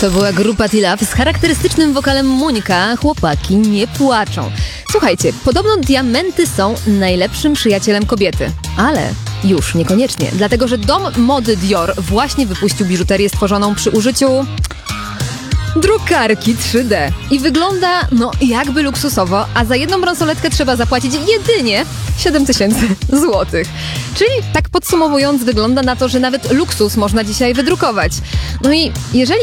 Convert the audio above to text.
To była grupa T-Love z charakterystycznym wokalem Monika. Chłopaki nie płaczą. Słuchajcie, podobno diamenty są najlepszym przyjacielem kobiety, ale już niekoniecznie, dlatego że dom mody Dior właśnie wypuścił biżuterię stworzoną przy użyciu drukarki 3D i wygląda jakby luksusowo, a za jedną bransoletkę trzeba zapłacić jedynie 7000 złotych. Czyli tak podsumowując, wygląda na to, że nawet luksus można dzisiaj wydrukować. No i jeżeli